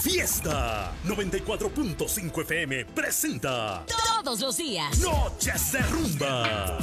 Fiesta 94.5 FM presenta todos los días Noches de Rumba.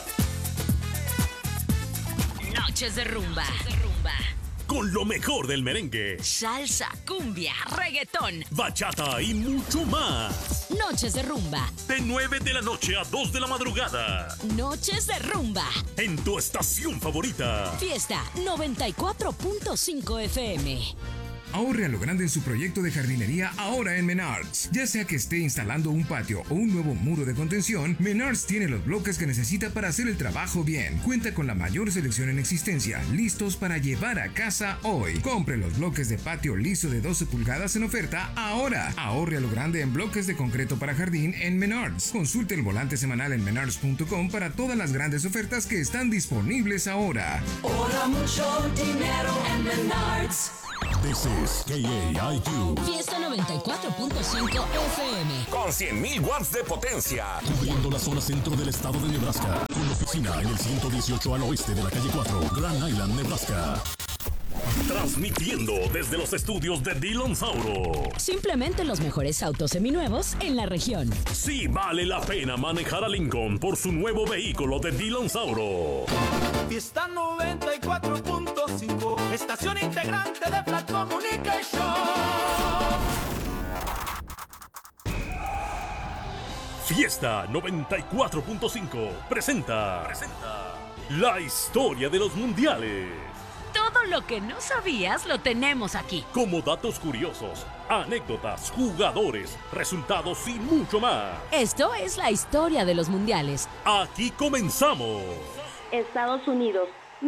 Noches de Rumba. Con lo mejor del merengue, Salsa, cumbia, reggaetón, bachata y mucho más. Noches de Rumba. De 9 de la noche a 2 de la madrugada. Noches de Rumba. En tu estación favorita. Fiesta 94.5 FM. Ahorre a lo grande en su proyecto de jardinería ahora en Menards. Ya sea que esté instalando un patio o un nuevo muro de contención, Menards tiene los bloques que necesita para hacer el trabajo bien. Cuenta con la mayor selección en existencia, listos para llevar a casa hoy. Compre los bloques de patio liso de 12 pulgadas en oferta ahora. Ahorre a lo grande en bloques de concreto para jardín en Menards. Consulte el volante semanal en menards.com para todas las grandes ofertas que están disponibles ahora. Ahorra mucho dinero en Menards. This is KAIQ. Fiesta 94.5 FM. Con 100.000 watts de potencia. Cubriendo la zona centro del estado de Nebraska. Con oficina en el 118 al oeste de la calle 4, Grand Island, Nebraska. Transmitiendo desde los estudios de Dillon Sauro. Simplemente los mejores autos seminuevos en la región. Sí vale la pena manejar a Lincoln por su nuevo vehículo de Dillon Sauro. Fiesta 94.5, estación integrante de Flat Communication. Fiesta 94.5 presenta la historia de los mundiales. Todo lo que no sabías lo tenemos aquí. Como datos curiosos, anécdotas, jugadores, resultados y mucho más. Esto es la historia de los mundiales. Aquí comenzamos. Estados Unidos,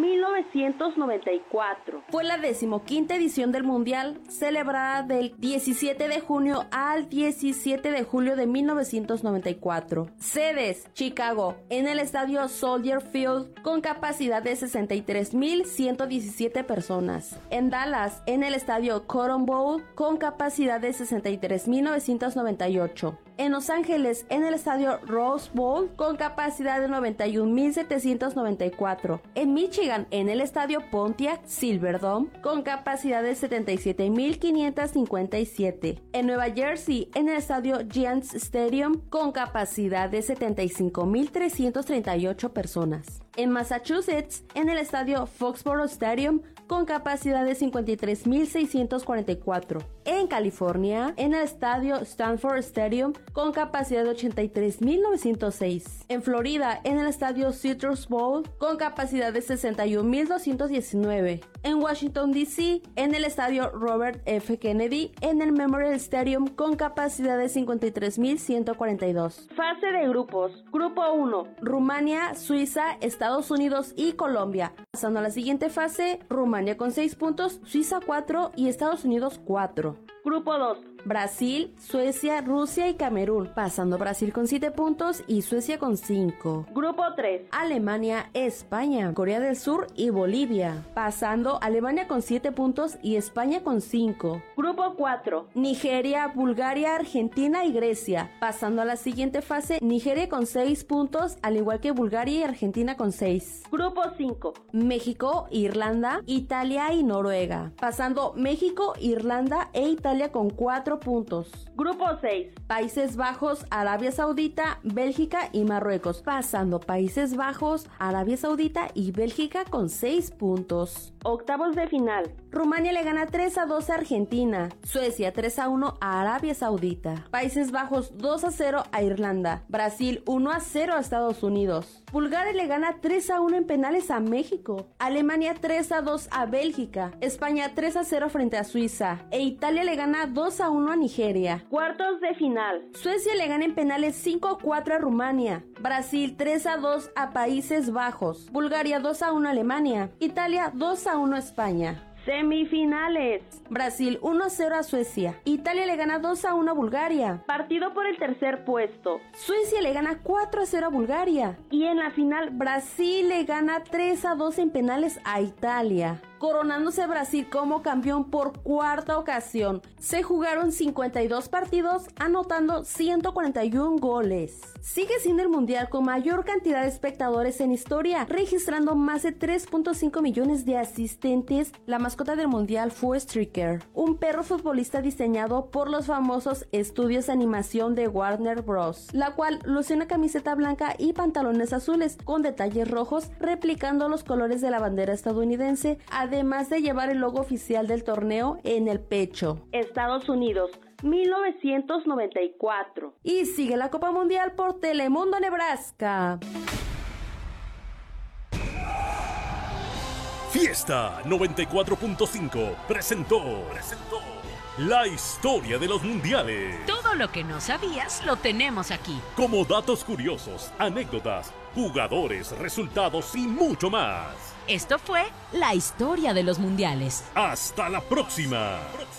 1994. Fue la 15ª edición del Mundial, celebrada del 17 de junio al 17 de julio de 1994. Sedes: Chicago, en el estadio Soldier Field, con capacidad de 63,117 personas. En Dallas, en el estadio Cotton Bowl, con capacidad de 63,998. En Los Ángeles, en el estadio Rose Bowl, con capacidad de 91,794. En Michigan, en el estadio Pontiac Silverdome, con capacidad de 77,557. En Nueva Jersey, en el estadio Giants Stadium, con capacidad de 75,338 personas. En Massachusetts, en el estadio Foxborough Stadium, con capacidad de 53,644. En California, en el estadio Stanford Stadium, con capacidad de 83,906. En Florida, en el estadio Citrus Bowl, con capacidad de 61,219. En Washington, D.C., en el estadio Robert F. Kennedy, en el Memorial Stadium, con capacidad de 53,142. Fase de grupos. Grupo 1, Rumania, Suiza, Estados Unidos y Colombia. Pasando a la siguiente fase, Rumania con 6 puntos, Suiza 4 y Estados Unidos 4. Grupo 2, Brasil, Suecia, Rusia y Camerún, pasando Brasil con 7 puntos y Suecia con 5. Grupo 3, Alemania, España, Corea del Sur y Bolivia, pasando Alemania con 7 puntos y España con 5. Grupo 4, Nigeria, Bulgaria, Argentina y Grecia, pasando a la siguiente fase, Nigeria con 6 puntos, al igual que Bulgaria y Argentina con 6. Grupo 5, México, Irlanda, Italia y Noruega, pasando México, Irlanda e Italia con 4 puntos. Grupo 6, Países Bajos, Arabia Saudita, Bélgica y Marruecos, pasando Países Bajos, Arabia Saudita y Bélgica con 6 puntos. Octavos de final. Rumania le gana 3-2 a Argentina, Suecia 3-1 a Arabia Saudita, Países Bajos 2-0 a Irlanda, Brasil 1-0 a Estados Unidos, Bulgaria le gana 3-1 en penales a México, Alemania 3-2 a Bélgica, España 3-0 frente a Suiza e Italia le gana 2-1 a Nigeria. Cuartos de final. Suecia le gana en penales 5-4 a Rumania, Brasil 3-2 a Países Bajos, Bulgaria 2-1 a Alemania, Italia 2-1 a España. Semifinales. Brasil 1-0 a Suecia. Italia le gana 2-1 a Bulgaria. Partido por el tercer puesto. Suecia le gana 4-0 a Bulgaria. Y en la final, Brasil le gana 3-2 en penales a Italia. coronándose Brasil como campeón por cuarta ocasión. Se jugaron 52 partidos, anotando 141 goles. Sigue siendo el mundial con mayor cantidad de espectadores en historia, registrando más de 3.5 millones de asistentes. La mascota del mundial fue Striker, un perro futbolista diseñado por los famosos estudios de animación de Warner Bros., la cual luce una camiseta blanca y pantalones azules con detalles rojos replicando los colores de la bandera estadounidense, además de llevar el logo oficial del torneo en el pecho. Estados Unidos, 1994. Y sigue la Copa Mundial por Telemundo Nebraska. Fiesta 94.5 presentó la historia de los mundiales. Todo lo que no sabías lo tenemos aquí. Como datos curiosos, anécdotas, jugadores, resultados y mucho más. Esto fue la historia de los mundiales. Hasta la próxima.